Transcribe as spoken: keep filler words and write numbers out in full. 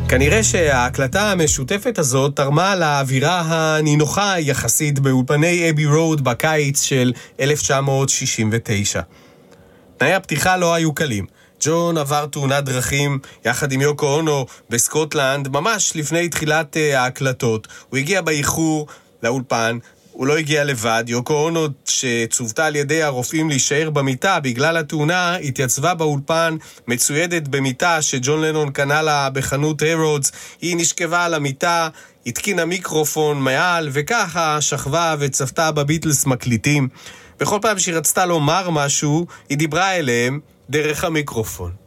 כנראה שההקלטה המשותפת הזאת תרמה לאווירה הנינוחה יחסית באולפני אבי רוד בקיץ של אלף תשע מאות שישים ותשע. תנאי הפתיחה לא היו קלים. ג'ון עבר תאונת דרכים יחד עם יוקו אונו בסקוטלנד ממש לפני תחילת ההקלטות. הוא הגיע באיחור לאולפן, הוא לא הגיע לבד. יוקו אונו, שצוותה על ידי הרופאים להישאר במיטה בגלל התאונה, התייצבה באולפן מצוידת במיטה שג'ון לנון קנה לה בחנות הרודס. היא נשכבה על המיטה, התקינה מיקרופון מעל, וככה שכבה וצפתה בביטלס מקליטים. בכל פעם שהיא רצתה לומר משהו, היא דיברה אליהם דרך המיקרופון.